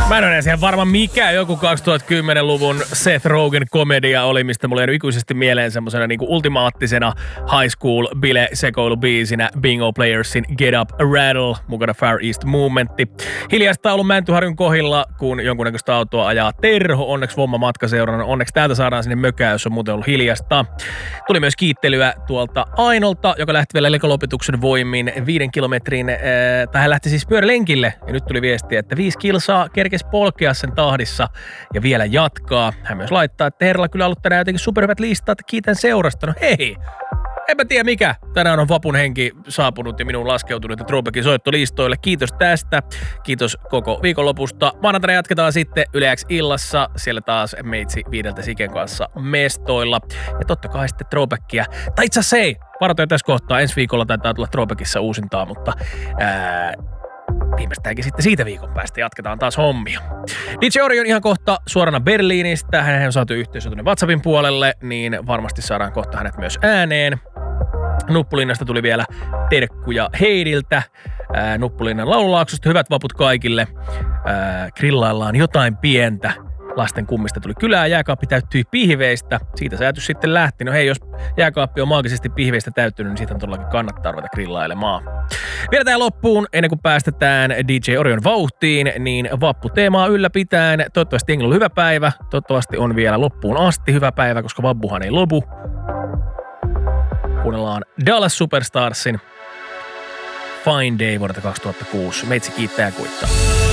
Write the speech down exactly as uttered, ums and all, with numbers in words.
Mä en ole siihen varma mikä joku kaksituhattakymmenluvun Seth Rogen komedia oli, mistä mulla ei ikuisesti mieleen semmosena niinku ultimaattisena high school bile-sekoilubiisinä Bingo Playersin Get Up Rattle, mukana Far East Movementti. Hiljaista ollut Mäntyharjun kohdilla, kun jonkunnäköistä autoa ajaa Terho, onneksi Vomma matkaseurana. Onneksi täältä saadaan sinne mökään, jos on muuten ollut hiljasta. Tuli myös kiittelyä tuolta Ainolta, joka lähti vielä lekolopetuksen voimin viiden kilometrin, äh, tai hän lähti siis pyörälenkille, ja nyt tuli viesti, että viisi kilsaa kerkesi polkea sen tahdissa ja vielä jatkaa. Hän myös laittaa, että herralla kyllä ollut tänään jotenkin superhyvät listat, kiitän seurasta. No hei, en mä tiedä mikä. Tänään on vapun henki saapunut ja minun laskeutunut Throwbackin soittolistoille. Kiitos tästä. Kiitos koko viikonlopusta. Maanantaina jatketaan sitten Yle X illassa. Siellä taas meitsi viideltä Siken kanssa mestoilla. Ja totta kai sitten Throwbackia. Tai itse asiassa ei. Varoitaan tässä kohtaa. Ensi viikolla taitaa tulla Throwbackissa uusintaa, mutta ää, viimeistäänkin sitten siitä viikon päästä jatketaan taas hommia. D J Orion ihan kohta suorana Berliinistä. Hän on saatu yhteys tuonne WhatsAppin puolelle, niin varmasti saadaan kohta hänet myös ääneen. Nuppulinnasta tuli vielä terkkuja Heidiltä. Ää, Nuppulinnan laululaaksosta hyvät vaput kaikille. Ää, grillaillaan jotain pientä. Lasten kummista tuli kylää, jääkaappi täyttyi pihveistä. Siitä se ajatus sitten lähti. No hei, jos jääkaappi on maagisesti pihveistä täyttynyt, niin siitä on todellakin kannattaa ruveta grillailemaan. Vielä tää loppuun, ennen kuin päästetään D J Orion vauhtiin, niin vapputeemaa ylläpitään. Toivottavasti jengillä on hyvä päivä. Toivottavasti on vielä loppuun asti hyvä päivä, koska vappuhan ei lopu. Kuunnellaan Dallas Superstarsin Fine Day vuodelta kaksituhattakuusi. Meitsi kiittää ja kuittaa.